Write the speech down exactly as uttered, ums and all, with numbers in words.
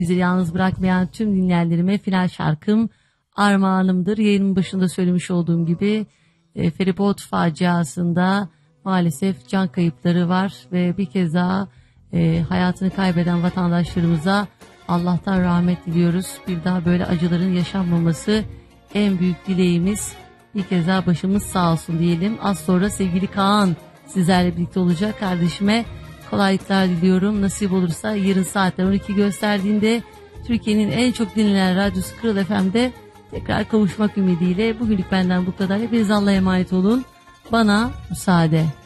Bizi yalnız bırakmayan tüm dinleyenlerime final şarkım armağanımdır. Yayının başında söylemiş olduğum gibi e, feribot faciasında maalesef can kayıpları var ve bir kez daha e, hayatını kaybeden vatandaşlarımıza Allah'tan rahmet diliyoruz. Bir daha böyle acıların yaşanmaması en büyük dileğimiz. Bir kez daha başımız sağ olsun diyelim. Az sonra sevgili Kaan sizlerle birlikte olacak. Kardeşime kolaylıklar diliyorum. Nasip olursa yarın saatler on iki gösterdiğinde Türkiye'nin en çok dinlenen radyosu Kral F M'de tekrar kavuşmak ümidiyle. Bugünlük benden bu kadar. Hepiniz Allah'a emanet olun. Bana müsaade.